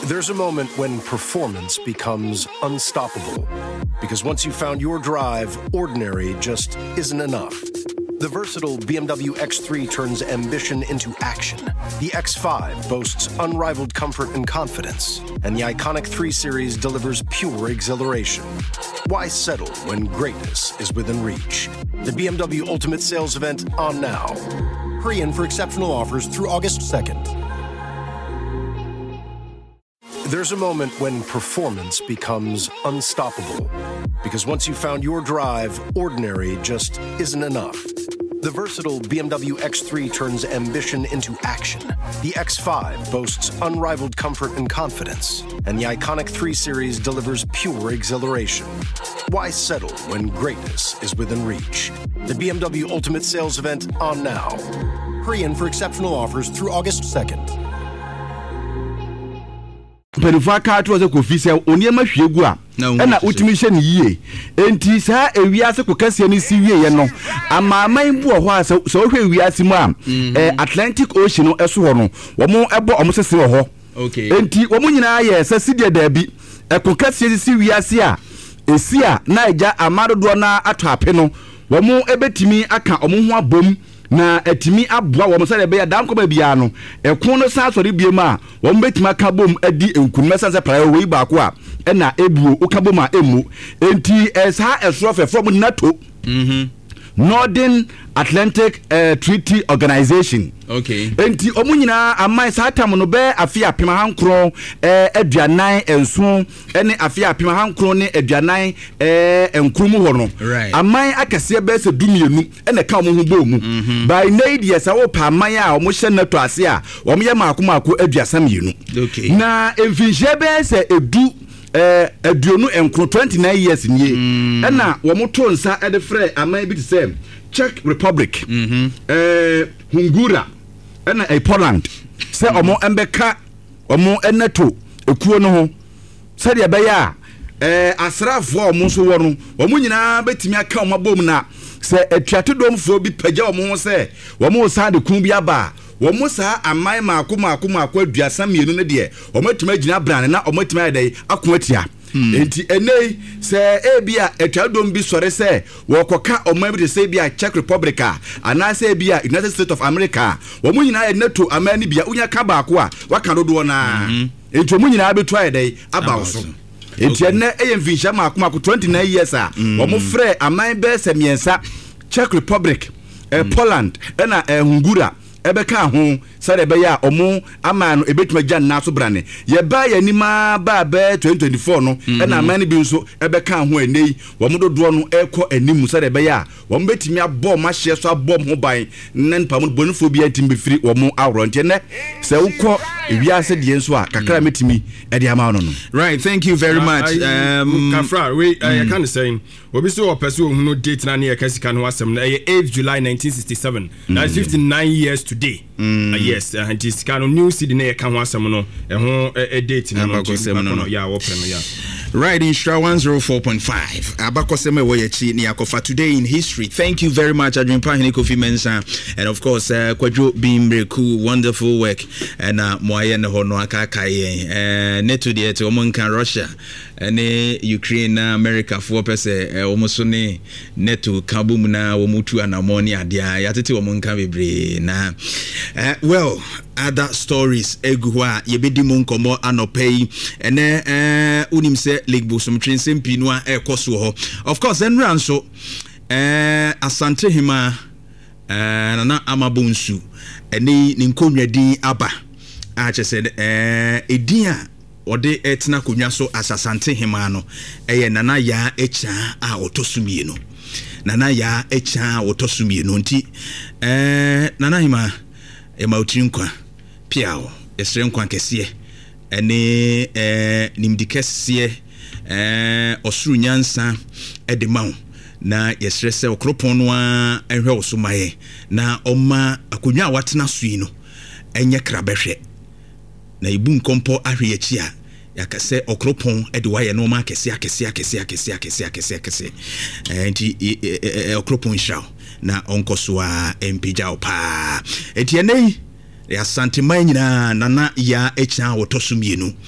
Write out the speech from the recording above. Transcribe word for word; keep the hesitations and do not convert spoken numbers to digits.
There's a moment when performance becomes unstoppable. Because once you've found your drive, ordinary just isn't enough. The versatile B M W X three turns ambition into action. The X five boasts unrivaled comfort and confidence. And the iconic three series delivers pure exhilaration. Why settle when greatness is within reach? The B M W Ultimate Sales Event on now. Hurry in for exceptional offers through August second. There's a moment when performance becomes unstoppable. Because once you've found your drive, ordinary just isn't enough. The versatile B M W X three turns ambition into action. The X five boasts unrivaled comfort and confidence. And the iconic three series delivers pure exhilaration. Why settle when greatness is within reach? The B M W Ultimate Sales Event on now. Hurry in for exceptional offers through August second. Perifa ka to ze kofi se oniema hwegu a na utimi hye ne yie enti saa ewiase kokase ne si wie ye no amaaman bu ho a so hwe ewiase mu a eh Atlantic Ocean no eso ho no wo mo ebo o mo sese ho okay enti wo mo nyina ye saside da bi ekokase si wiase a esi a naija amadodo na ato ape no wo mo ebetimi aka o mo ho abom na etimi aboa wo mse be ya dan ko ba bia no ekun no sa sori biem a wo betima ka bom adi enkun mesa se prayer we ba ko a e na ebuo o ka bom a emu enti esa esro fe from NATO mhm Northern Atlantic uh, Treaty Organization. Okay. Enti omu nyina amai sa tam no be afia apema hankro eh aduanan enso ene afia apema hankro ne aduanan eh enkrumu ho no. Right. Amai akase be se dumienu ene ka omu ho bo mu. By need yes a wo pa amai a omu hye NATO ase a omu ye maako maako aduasam yenu. Okay. Na enfinje be se edu eh aduonu enkro twenty-nine years nie ena wo moto nsa e de frɛ aman bi te sɛ Czech Republic mhm eh Hungura ena e Poland sɛ omo embeka omo eneto ekuo no ho sɛ de bɛya a eh asrafo omo so wo no omo nyinaa betimi aka omo bom na sɛ atuatedomfo bi pagya omo ho sɛ omo sa de kun bi aba womo saa amai maako maako maako aduasa mienu ne de omatuma gina brane na omatuma yedai akoatia enti enei se ebia etwadom bi sore se wokoka oman bi se bia Czech Republic ana se bia United States of America womo nyina ye NATO amani bia unya ka baako a waka dodo na enti womo nyina betu yedai abawo enti ene eyemfinsha maako maako twenty-nine years a womo frɛ aman be se miensa Czech Republic eh, Poland ena eh, Hungura ebeka ho sare be ya omo ama no ebetuma gya na so brane ye ba ya nima ba be twenty twenty-four no e na amane bi nso ebeka ho enei wo mo dodo no ekọ animu sare be ya wo mo betimi abọ ma hye so abọ ho ban nan pa mo bonifo bi atim be firi wo mo awro nte ne se ukọ ewiase de nso a kakra metimi e de ama no no. Right, thank you very much. Um Kafra we I can say obi so opese ohunu date na ne yakasika no asem na eighth July nineteen sixty-seven. That's fifty-nine years today. Mm. Uh, yes, uh, and this kind of new city na ka ho asem no e ho a date na no no ya wo pre no ya. Right, in Shra one oh four point five. Abakoseme woyechi ni akofa today in history. Thank you very much Adwempa Hene Kofi Mensah, and of course uh, Kwadwo Bimreku, wonderful work and uh, moaye ne ho no akaka ye eh neto de te omonka Russia ene Ukraine na America for pese omoso ne neto kabum na womutu anamoni adia yatete omonka bebre na uh, well other stories eguwa yebedi monkomo anopei ene eh unim se Lake Bosom Trinsem Pinua e koso ho. Of course enran so eh Asante Hima eh nana amabonsu ene ni nkonwadi aba a che said eh edin a ode etna konwa so Asante Hima no eye nana ya echa a otosumie no nana ya echa a otosumie no nti eh nana Hima e mautinkwa piao esre nkwa kese ene eh nimdikese eh osuru nyansa edemaw na yesre se okropon no a ehwe osomaye na oma akonwa watena sui no enye krabehwe na ibu nkompo ahwe achi a yakase okropon ede waye no ma kese akese akese akese akese akese akese eh nti okropon shaw na onkoso a empija opa etienei ya Asante man nyina nana ya echa wotosumienu